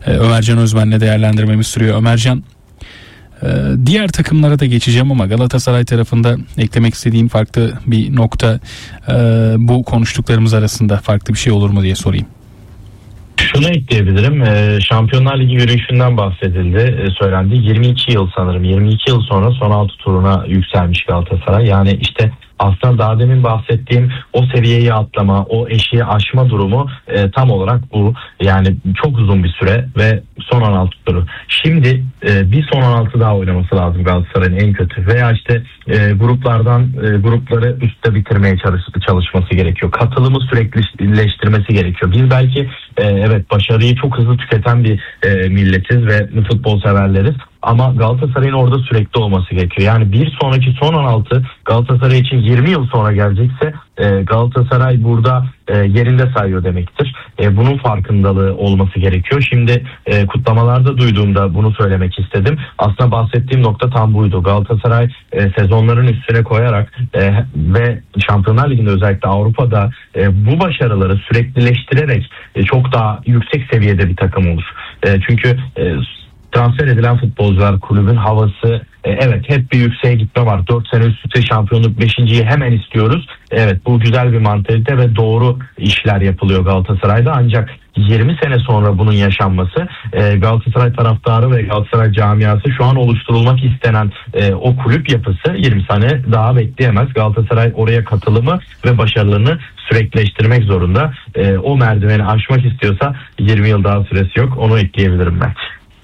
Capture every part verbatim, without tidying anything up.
e, Ömercan Özmen'le değerlendirmemiz sürüyor. Ömercan, e, diğer takımlara da geçeceğim ama Galatasaray tarafında eklemek istediğin farklı bir nokta, e, bu konuştuklarımız arasında farklı bir şey olur mu diye sorayım. Şunu ekleyebilirim. E, Şampiyonlar Ligi yürüyüşünden bahsedildi, e, söylendi. yirmi iki yıl sanırım. yirmi iki yıl sonra son altı turuna yükselmiş Galatasaray. Yani işte aslında daha demin bahsettiğim o seviyeyi atlama, o eşiği aşma durumu e, tam olarak bu. Yani çok uzun bir süre ve son on altı turu. Şimdi e, bir son on altı daha oynaması lazım Galatasaray'ın en kötü. Veya işte e, gruplardan e, grupları üstte bitirmeye çalış, çalışması gerekiyor. Katılımı süreklileştirmesi gerekiyor. Biz belki e, evet başarıyı çok hızlı tüketen bir e, milletiz ve futbol severleriz. Ama Galatasaray'ın orada sürekli olması gerekiyor. Yani bir sonraki son on altı Galatasaray için yirmi yıl sonra gelecekse e, Galatasaray burada e, yerinde sayıyor demektir. E, bunun farkındalığı olması gerekiyor. Şimdi e, kutlamalarda duyduğumda bunu söylemek istedim. Aslında bahsettiğim nokta tam buydu. Galatasaray e, sezonların üstüne koyarak e, ve Şampiyonlar Ligi'nde özellikle Avrupa'da e, bu başarıları süreklileştirerek e, çok daha yüksek seviyede bir takım olur. E, çünkü e, transfer edilen futbolcular, kulübün havası, e, evet hep bir yükseğe gitme var. dört sene üst üste şampiyonluk, beşinciyi hemen istiyoruz. Evet, bu güzel bir mantalite ve doğru işler yapılıyor Galatasaray'da. Ancak yirmi sene sonra bunun yaşanması, e, Galatasaray taraftarı ve Galatasaray camiası şu an oluşturulmak istenen e, o kulüp yapısı yirmi sene daha bekleyemez. Galatasaray oraya katılımı ve başarılarını süreklileştirmek zorunda. E, o merdiveni aşmak istiyorsa yirmi yıl daha süresi yok. Onu ekleyebilirim ben.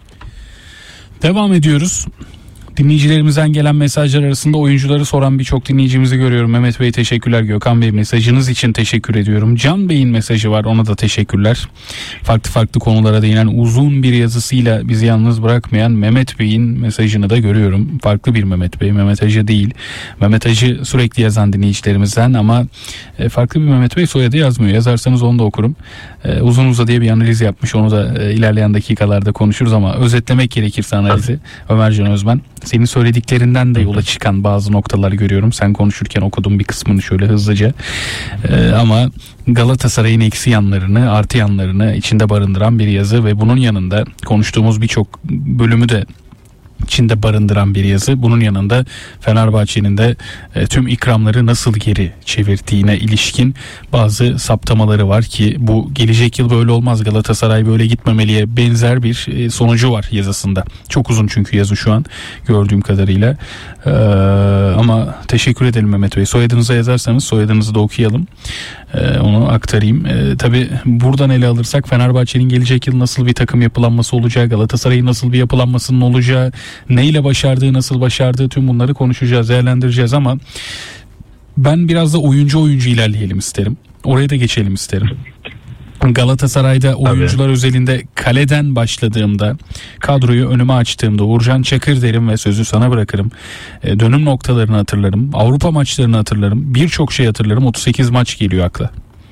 Devam ediyoruz. Dinleyicilerimizden gelen mesajlar arasında oyuncuları soran birçok dinleyicimizi görüyorum. Mehmet Bey teşekkürler. Gökhan Bey mesajınız için teşekkür ediyorum. Can Bey'in mesajı var, ona da teşekkürler. Farklı farklı konulara değinen uzun bir yazısıyla bizi yalnız bırakmayan Mehmet Bey'in mesajını da görüyorum. Farklı bir Mehmet Bey, Mehmet Hacı değil. Mehmet Hacı sürekli yazan dinleyicilerimizden ama farklı bir Mehmet Bey, soyadı yazmıyor. Yazarsanız onu da okurum. Uzun uzadıya bir analiz yapmış, onu da ilerleyen dakikalarda konuşuruz ama özetlemek gerekirse analizi Ömercan Özmen. Senin söylediklerinden de yola çıkan bazı noktalar görüyorum. Sen konuşurken okudum bir kısmını şöyle hızlıca. Ee, ama Galatasaray'ın eksi yanlarını, artı yanlarını içinde barındıran bir yazı ve bunun yanında konuştuğumuz birçok bölümü de içinde barındıran bir yazı. Bunun yanında Fenerbahçe'nin de e, tüm ikramları nasıl geri çevirdiğine ilişkin bazı saptamaları var ki bu gelecek yıl böyle olmaz, Galatasaray böyle gitmemeliye benzer bir e, sonucu var yazısında. Çok uzun çünkü yazı şu an gördüğüm kadarıyla. Ee, ama teşekkür edelim Mehmet Bey. Soyadınıza yazarsanız soyadınızı da okuyalım. Ee, onu aktarayım. Ee, tabii buradan ele alırsak Fenerbahçe'nin gelecek yıl nasıl bir takım yapılanması olacağı, Galatasaray'ın nasıl bir yapılanmasının olacağı, neyle başardığı, nasıl başardığı, tüm bunları konuşacağız, değerlendireceğiz ama ben biraz da oyuncu oyuncu ilerleyelim isterim. Oraya da geçelim isterim. Galatasaray'da oyuncular Tabii. özelinde kaleden başladığımda, kadroyu önüme açtığımda Uğurcan Çakır derim ve sözü sana bırakırım. E, dönüm noktalarını hatırlarım. Avrupa maçlarını hatırlarım. Birçok şey hatırlarım. otuz sekiz maç geliyor akla.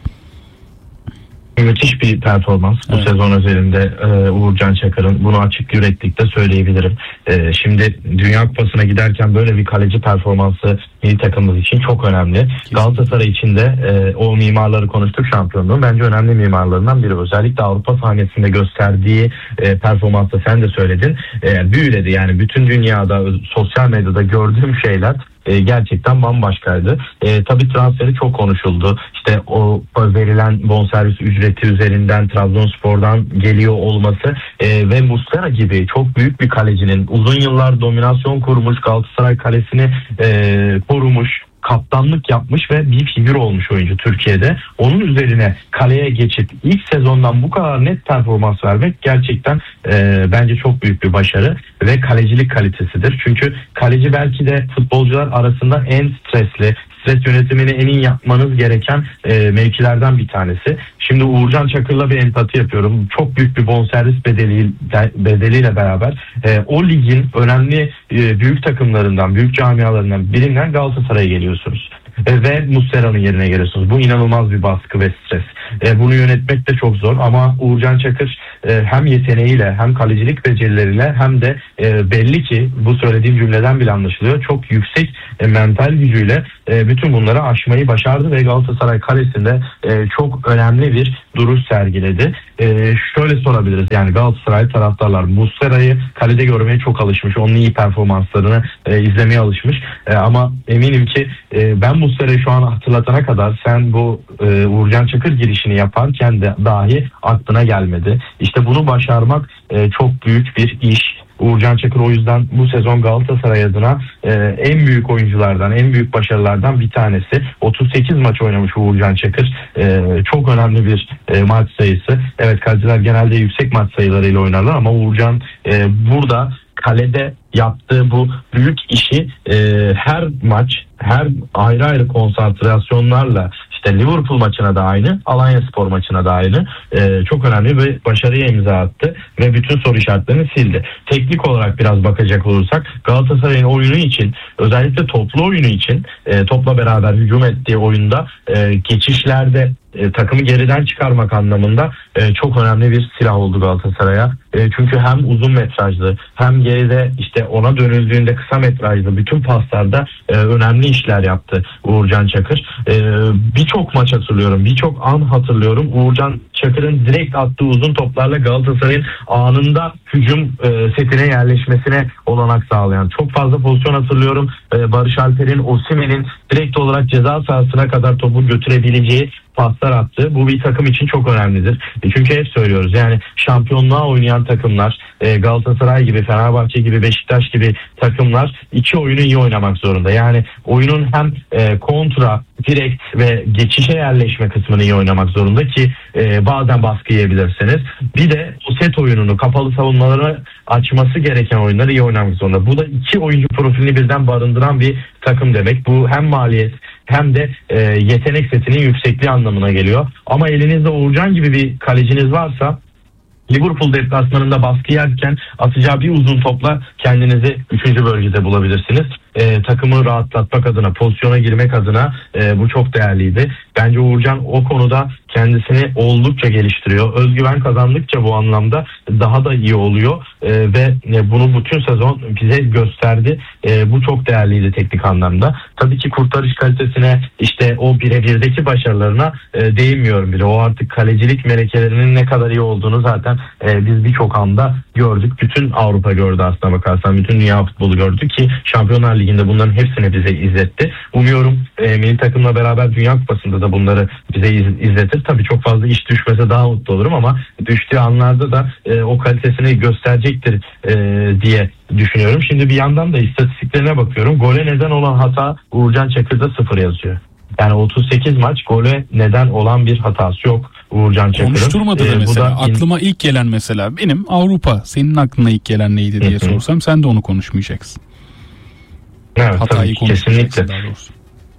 Müthiş bir performans bu evet. sezon özelinde e, Uğurcan Çakır'ın, bunu açık yüreklilikle söyleyebilirim. E, şimdi Dünya Kupası'na giderken böyle bir kaleci performansı milli takımımız için çok önemli. Kesinlikle. Galatasaray için de e, o mimarları konuştuk, şampiyonluğun bence önemli mimarlarından biri. Özellikle Avrupa sahnesinde gösterdiği e, performansı sen de söyledin. E, büyüledi yani, bütün dünyada sosyal medyada gördüğüm şeyler E, gerçekten bambaşkaydı. E, tabii transferi çok konuşuldu. İşte o verilen bonservis ücreti üzerinden Trabzonspor'dan geliyor olması e, ve Muslera gibi çok büyük bir kalecinin uzun yıllar dominasyon kurmuş, Galatasaray kalesini e, korumuş, kaptanlık yapmış ve bir figür olmuş oyuncu Türkiye'de. Onun üzerine kaleye geçip ilk sezondan bu kadar net performans vermek gerçekten e, bence çok büyük bir başarı ve kalecilik kalitesidir. Çünkü kaleci belki de futbolcular arasında en stresli, stres yönetimini en iyi yapmanız gereken e, mevkilerden bir tanesi. Şimdi Uğurcan Çakır'la bir empati yapıyorum. Çok büyük bir bonservis bedeli, bedeliyle beraber e, o ligin önemli e, büyük takımlarından, büyük camialarından birinden Galatasaray'a geliyorsunuz. E, ve Muslera'nın yerine geliyorsunuz. Bu inanılmaz bir baskı ve stres. E, bunu yönetmek de çok zor ama Uğurcan Çakır e, hem yeteneğiyle hem kalecilik becerileriyle hem de e, belli ki bu söylediğim cümleden bile anlaşılıyor, çok yüksek e, mental gücüyle e, bütün bunları aşmayı başardı ve Galatasaray kalesinde e, çok önemli bir duruş sergiledi. E, şöyle sorabiliriz, yani Galatasaray taraftarlar Muslera'yı kalede görmeye çok alışmış, onun iyi performanslarını e, izlemeye alışmış e, ama eminim ki e, ben Muslera'yı şu an hatırlatana kadar sen bu e, Uğurcan Çakır girişini yaparken de dahi aklına gelmedi. İşte bunu başarmak e, çok büyük bir iş. Uğurcan Çakır o yüzden bu sezon Galatasaray adına e, en büyük oyunculardan, en büyük başarılardan bir tanesi. otuz sekiz maç oynamış Uğurcan Çakır. E, çok önemli bir e, maç sayısı. Evet, kaleciler genelde yüksek maç sayılarıyla oynarlar ama Uğurcan e, burada kalede yaptığı bu büyük işi e, her maç, her ayrı ayrı konsantrasyonlarla, İşte Liverpool maçına da aynı, Alanyaspor maçına da aynı. Ee, çok önemli bir başarıya imza attı ve bütün soru işaretlerini sildi. Teknik olarak biraz bakacak olursak Galatasaray'ın oyunu için, özellikle toplu oyunu için, e, topla beraber hücum ettiği oyunda e, geçişlerde e, takımı geriden çıkarmak anlamında e, çok önemli bir silah oldu Galatasaray'a. E, çünkü hem uzun metrajlı hem geride işte ona dönüldüğünde kısa metrajlı bütün paslarda e, önemli işler yaptı Uğurcan Çakır. E, birçok maç hatırlıyorum, birçok an hatırlıyorum. Uğurcan Çakır'ın direkt attığı uzun toplarla Galatasaray'ın anında hücum e, setine yerleşmesine olanak sağlayan çok fazla pozisyon hatırlıyorum. E, Barış Alper'in, Osimhen'in direkt olarak ceza sahasına kadar topu götürebileceği paslar attı. Bu bir takım için çok önemlidir. E çünkü hep söylüyoruz, yani şampiyonluğa oynayan takımlar, e, Galatasaray gibi, Fenerbahçe gibi, Beşiktaş gibi takımlar iki oyunu iyi oynamak zorunda. Yani oyunun hem e, kontra, direkt ve geçişe yerleşme kısmını iyi oynamak zorunda ki e, bazen baskı yiyebilirsiniz. Bir de o set oyununu, kapalı savunmaları açması gereken oyunları iyi oynamak zorunda. Bu da iki oyuncu profilini birden barındıran bir takım demek. Bu hem maliyet hem de e, yetenek setinin yüksekliği anlamına geliyor. Ama elinizde Uğurcan gibi bir kaleciniz varsa, Liverpool deplasmanında baskı yerken atacağı bir uzun topla kendinizi üçüncü bölgede bulabilirsiniz. E, takımı rahatlatmak adına, pozisyona girmek adına e, bu çok değerliydi. Bence Uğurcan o konuda kendisini oldukça geliştiriyor. Özgüven kazandıkça bu anlamda daha da iyi oluyor e, ve e, bunu bütün sezon bize gösterdi. E, bu çok değerliydi teknik anlamda. Tabii ki kurtarış kalitesine, işte o birebirdeki başarılarına e, değinmiyorum bile. O artık kalecilik melekelerinin ne kadar iyi olduğunu zaten e, biz birçok anda gördük. Bütün Avrupa gördü aslına bakarsan. Bütün dünya futbolu gördü ki Şampiyonlar Ligi'nde bunların hepsini bize izletti. Umuyorum e, milli takımla beraber Dünya Kupası'nda da bunları bize iz, izletir. Tabii çok fazla iş düşmese daha mutlu olurum ama düştüğü anlarda da e, o kalitesini gösterecektir e, diye düşünüyorum. Şimdi bir yandan da istatistiklerine bakıyorum. Gole neden olan hata Uğurcan Çakır'da sıfır yazıyor. Yani otuz sekiz maç gole neden olan bir hatası yok Uğurcan Çakır'ın. Konuşturmadı da ee, mesela. Bu da aklıma ilk gelen mesela benim Avrupa. Senin aklına ilk gelen neydi diye sorsam sen de onu konuşmayacaksın. Evet, hatayı konuşmayacaksın daha doğrusu.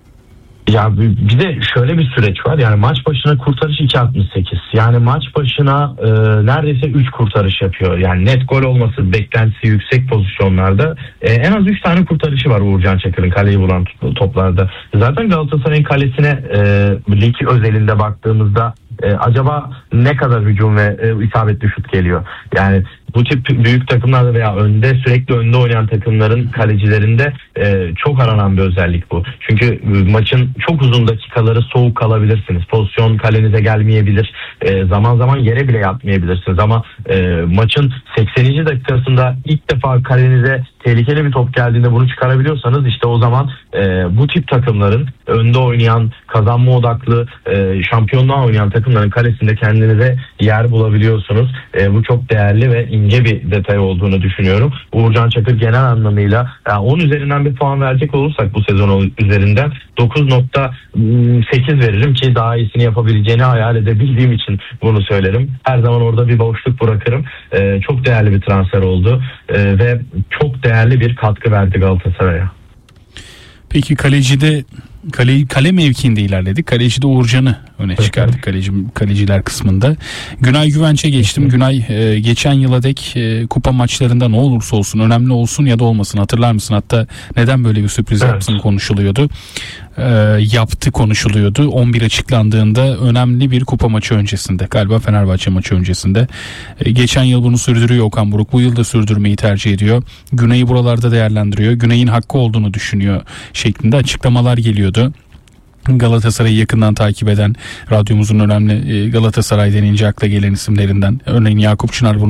Ya bir de şöyle bir süreç var. Yani maç başına kurtarış iki altmış sekiz. Yani maç başına e, neredeyse üç kurtarış yapıyor. Yani net gol olması beklentisi yüksek pozisyonlarda e, en az üç tane kurtarışı var Uğurcan Çakır'ın kaleyi bulan toplarda. Zaten Galatasaray'ın kalesine e, lig özelinde baktığımızda e, acaba ne kadar hücum ve e, isabetli şut geliyor? Yani bu tip büyük takımlarda veya önde sürekli önde oynayan takımların kalecilerinde e, çok aranan bir özellik bu. Çünkü maçın çok uzun dakikaları soğuk kalabilirsiniz. Pozisyon kalenize gelmeyebilir. E, zaman zaman yere bile yatmayabilirsiniz. Ama e, maçın sekseninci dakikasında ilk defa kalenize tehlikeli bir top geldiğinde bunu çıkarabiliyorsanız işte o zaman e, bu tip takımların önde oynayan, kazanma odaklı, e, şampiyonluğa oynayan takımların kalesinde kendinize yer bulabiliyorsunuz. E, bu çok değerli ve ince bir detay olduğunu düşünüyorum. Uğurcan Çakır genel anlamıyla yani on üzerinden bir puan verecek olursak bu sezon üzerinden dokuz nokta sekiz veririm ki daha iyisini yapabileceğini hayal edebildiğim için bunu söylerim. Her zaman orada bir boşluk bırakırım. E, çok değerli bir transfer oldu e, ve çok değerli bir katkı verdi Galatasaray'a. Peki kalecide kale, kale mevkiinde ilerledik. Kalecide Uğurcan'ı öne çıkardık kaleci, kaleciler kısmında. Günay Güvenç'e geçtim. Günay e, geçen yıla dek e, kupa maçlarında ne olursa olsun, önemli olsun ya da olmasın, hatırlar mısın? Hatta neden böyle bir sürpriz Evet. yapsın konuşuluyordu. E, yaptı konuşuluyordu. on bir açıklandığında önemli bir kupa maçı öncesinde, galiba Fenerbahçe maçı öncesinde. E, geçen yıl bunu sürdürüyor Okan Buruk. Bu yıl da sürdürmeyi tercih ediyor. Günay'ı buralarda değerlendiriyor. Günay'ın hakkı olduğunu düşünüyor şeklinde açıklamalar geliyordu. Galatasaray'ı yakından takip eden, radyomuzun önemli Galatasaray denince akla gelen isimlerinden örneğin Yakup Çınar bunu